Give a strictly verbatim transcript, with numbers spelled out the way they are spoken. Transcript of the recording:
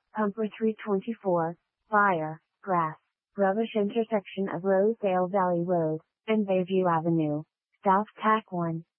Pumper three twenty-four, Fire, Grass, Rubbish intersection of Rosedale Valley Road and Bayview Avenue, South Tack one.